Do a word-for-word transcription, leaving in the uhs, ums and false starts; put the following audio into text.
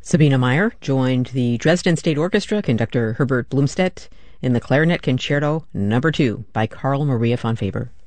Sabina Meyer joined the Dresden State Orchestra conductor Herbert Blumstedt in the Clarinet Concerto Number two by Carl Maria von Faber.